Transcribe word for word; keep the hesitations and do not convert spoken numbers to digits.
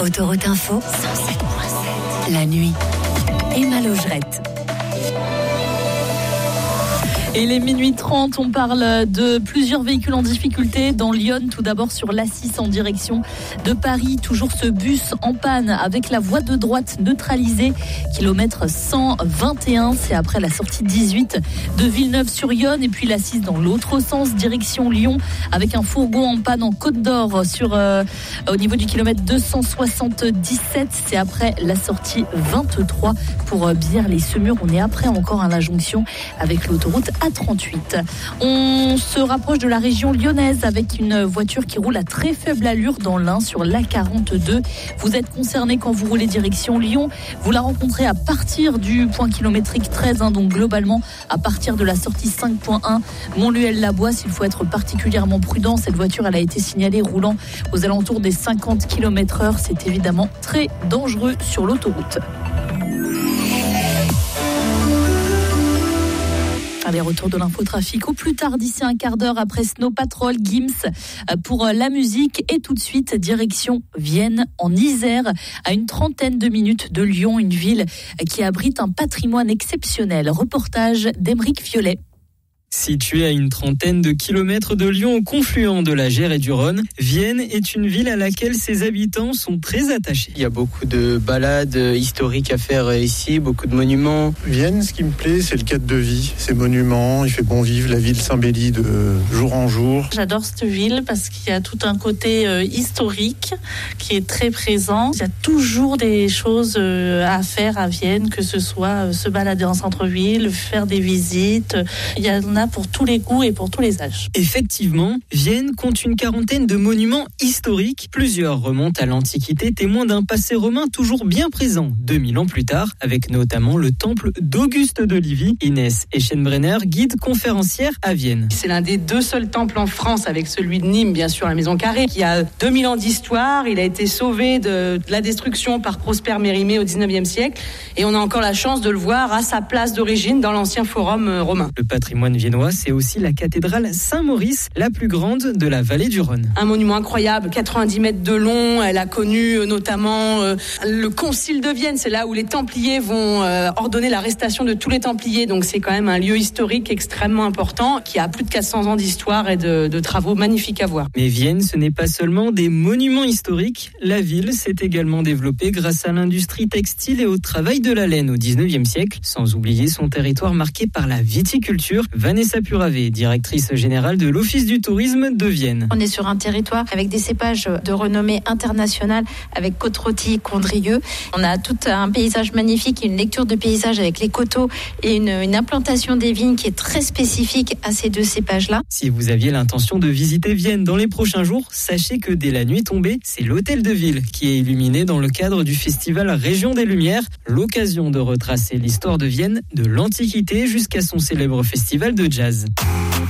Autoroute Info, cent sept virgule sept. La nuit. Emma Logerette. Et les minuit trente, on parle de plusieurs véhicules en difficulté dans Lyon. Tout d'abord sur l'A six en direction de Paris. Toujours ce bus en panne avec la voie de droite neutralisée. Kilomètre cent vingt et un, c'est après la sortie dix-huit de Villeneuve-sur-Yonne. Et puis l'A six dans l'autre sens, direction Lyon, avec un fourgon en panne en Côte d'Or sur, euh, au niveau du kilomètre deux cent soixante-dix-sept. C'est après la sortie vingt-trois pour Bière-les-Semurs. On est après encore à la jonction avec l'autoroute A trente-huit. On se rapproche de la région lyonnaise avec une voiture qui roule à très faible allure dans l'Ain sur l'A quarante-deux. Vous êtes concerné quand vous roulez direction Lyon. Vous la rencontrez à partir du point kilométrique treize, hein, donc globalement à partir de la sortie cinq point un Montluel-la-Boisse. Il faut être particulièrement prudent. Cette voiture, elle a été signalée roulant aux alentours des cinquante kilomètres heure. C'est évidemment très dangereux sur l'autoroute. Allez, retour de l'infotrafic au plus tard d'ici un quart d'heure après Snow Patrol, Gims pour la musique. Et tout de suite, direction Vienne en Isère, à une trentaine de minutes de Lyon, une ville qui abrite un patrimoine exceptionnel. Reportage d'Aymeric Violet. Située à une trentaine de kilomètres de Lyon, au confluent de la Gers et du Rhône, Vienne est une ville à laquelle ses habitants sont très attachés. Il y a beaucoup de balades historiques à faire ici, beaucoup de monuments. Vienne, ce qui me plaît, c'est le cadre de vie, ces monuments. Il fait bon vivre, la ville s'embellit de jour en jour. J'adore cette ville parce qu'il y a tout un côté euh, historique qui est très présent. Il y a toujours des choses euh, à faire à Vienne, que ce soit euh, se balader en centre-ville, faire des visites. Il y a pour tous les goûts et pour tous les âges. Effectivement, Vienne compte une quarantaine de monuments historiques. Plusieurs remontent à l'Antiquité, témoins d'un passé romain toujours bien présent, deux mille ans plus tard, avec notamment le temple d'Auguste de Livy. Inès Eschenbrenner, guide conférencière à Vienne. C'est l'un des deux seuls temples en France, avec celui de Nîmes, bien sûr, la Maison Carrée, qui a deux mille ans d'histoire. Il a été sauvé de la destruction par Prosper Mérimée au dix-neuvième siècle. Et on a encore la chance de le voir à sa place d'origine dans l'ancien forum romain. Le patrimoine viennois, c'est aussi la cathédrale Saint-Maurice, la plus grande de la vallée du Rhône. Un monument incroyable, quatre-vingt-dix mètres de long. Elle a connu notamment euh, le concile de Vienne. C'est là où les Templiers vont euh, ordonner l'arrestation de tous les Templiers. Donc c'est quand même un lieu historique extrêmement important qui a plus de quatre cents ans d'histoire et de, de travaux magnifiques à voir. Mais Vienne, ce n'est pas seulement des monuments historiques. La ville s'est également développée grâce à l'industrie textile et au travail de la laine au dix-neuvième siècle, sans oublier son territoire marqué par la viticulture. Vanessa Puravé, directrice générale de l'Office du tourisme de Vienne. On est sur un territoire avec des cépages de renommée internationale, avec côte-rôtie, Condrieu. On a tout un paysage magnifique, une lecture de paysage avec les coteaux et une, une implantation des vignes qui est très spécifique à ces deux cépages-là. Si vous aviez l'intention de visiter Vienne dans les prochains jours, sachez que dès la nuit tombée, c'est l'hôtel de ville qui est illuminé dans le cadre du festival Région des Lumières, l'occasion de retracer l'histoire de Vienne de l'Antiquité jusqu'à son célèbre festival de jazz.